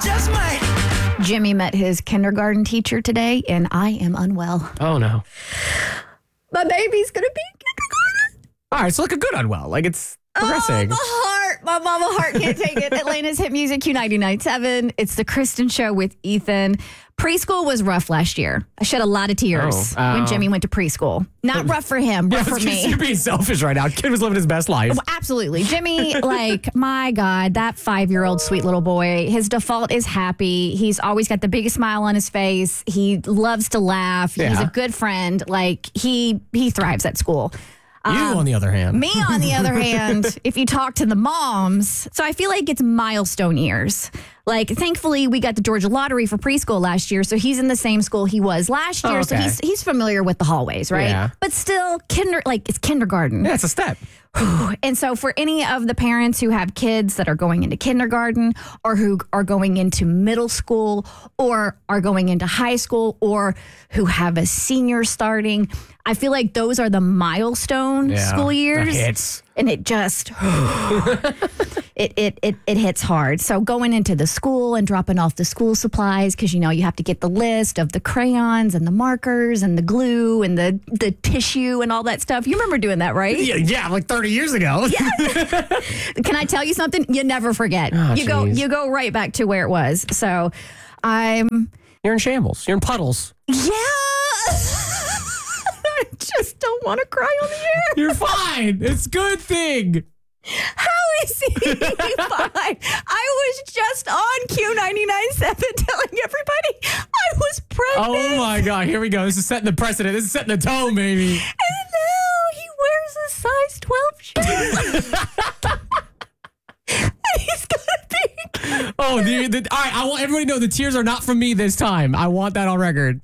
just might. Jimmy met his kindergarten teacher today, and I am unwell. Oh, no. My baby's going to be in kindergarten. All right, so like a good unwell. Like it's progressing. My mama heart can't take it. Atlanta's hit music, Q99.7. It's the Kristen Show with Ethan. Preschool was rough last year. I shed a lot of tears when Jimmy went to preschool. Not rough for him, rough for me. You're being selfish right now. Kid was living his best life. Well, absolutely. Jimmy, like, my God, that 5-year-old sweet little boy, his default is happy. He's always got the biggest smile on his face. He loves to laugh. Yeah. He's a good friend. Like, he thrives at school. You, on the other hand. Me, on the other hand, if you talk to the moms, so I feel like it's milestone years. Like, thankfully, we got the Georgia lottery for preschool last year, so he's in the same school he was last year, so he's familiar with the hallways, right? Yeah. But still, it's kindergarten. Yeah, it's a step. And so for any of the parents who have kids that are going into kindergarten or who are going into middle school or are going into high school or who have a senior starting, I feel like those are the milestone school years. It hits. And it just, it hits hard. So going into the school and dropping off the school supplies, because, you have to get the list of the crayons and the markers and the glue and the tissue and all that stuff. You remember doing that, right? Yeah, like 30 years ago. Can I tell you something? You never forget. You go right back to where it was. So You're in shambles. You're in puddles. Yeah. I just don't want to cry on the air. You're fine. It's a good thing. How is he fine? I was just on Q99.7 telling everybody I was pregnant. Oh, my God. Here we go. This is setting the precedent. This is setting the tone, baby. And now he wears a size 12 shoe. He's gonna be. Oh, all right. I want everybody to know the tears are not from me this time. I want that on record.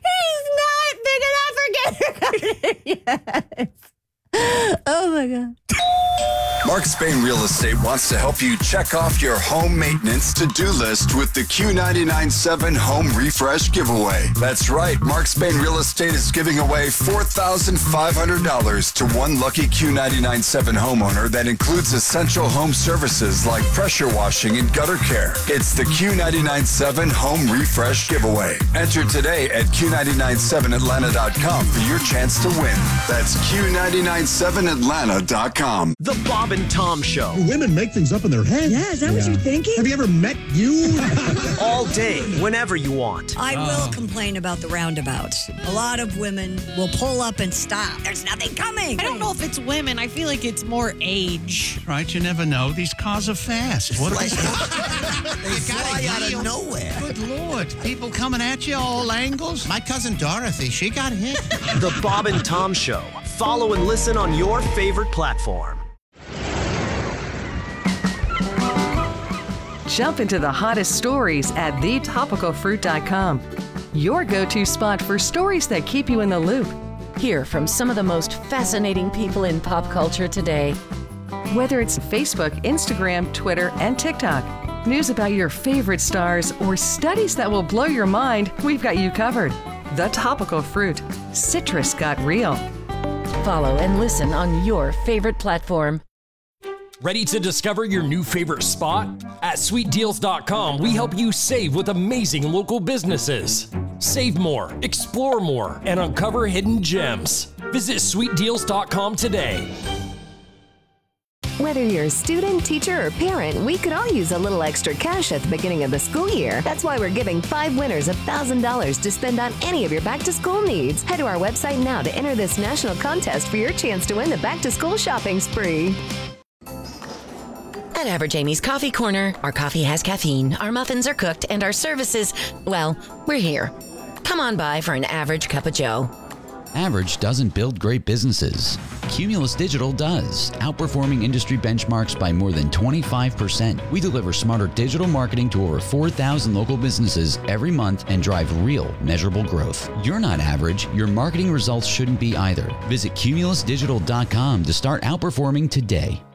He's not big enough for kindergarten. Yes. Oh my God. Mark Spain Real Estate wants to help you check off your home maintenance to-do list with the Q99.7 Home Refresh Giveaway. That's right, Mark Spain Real Estate is giving away $4,500 to one lucky Q99.7 homeowner that includes essential home services like pressure washing and gutter care. It's the Q99.7 Home Refresh Giveaway. Enter today at Q997Atlanta.com for your chance to win. That's Q997Atlanta.com. The Bob and Tom Show. Women make things up in their head. Yeah, is that what you're thinking? Have you ever met you? All day, whenever you want. I will complain about the roundabouts. A lot of women will pull up and stop. There's nothing coming. I don't know if it's women. I feel like it's more age. Right, you never know. These cars are fast. What They fly out of nowhere. Good Lord. People coming at you all angles. My cousin Dorothy, she got hit. The Bob and Tom Show. Follow and listen on your favorite platform. Jump into the hottest stories at thetopicalfruit.com. Your go-to spot for stories that keep you in the loop. Hear from some of the most fascinating people in pop culture today. Whether it's Facebook, Instagram, Twitter, and TikTok, news about your favorite stars, or studies that will blow your mind, we've got you covered. The Topical Fruit. Citrus got real. Follow and listen on your favorite platform. Ready to discover your new favorite spot? At sweetdeals.com, we help you save with amazing local businesses. Save more, explore more, and uncover hidden gems. Visit sweetdeals.com today. Whether you're a student, teacher, or parent, we could all use a little extra cash at the beginning of the school year. That's why we're giving 5 winners $1,000 to spend on any of your back-to-school needs. Head to our website now to enter this national contest for your chance to win the back-to-school shopping spree. At Average Amy's Coffee Corner, our coffee has caffeine, our muffins are cooked, and our services, well, we're here. Come on by for an average cup of joe. Average doesn't build great businesses. Cumulus Digital does, outperforming industry benchmarks by more than 25%. We deliver smarter digital marketing to over 4,000 local businesses every month and drive real, measurable growth. You're not average. Your marketing results shouldn't be either. Visit cumulusdigital.com to start outperforming today.